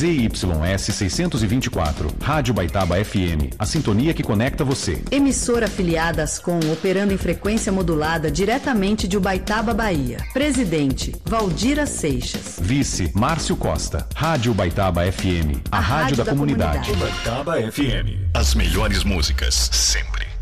ZYS 624, Rádio Baitaba FM, a sintonia que conecta você. Emissora afiliada à Ascom, operando em frequência modulada diretamente de Ubaitaba, Bahia. Presidente, Valdira Seixas. Vice, Márcio Costa. Rádio Baitaba FM, a rádio da comunidade. Baitaba FM. As melhores músicas, sempre.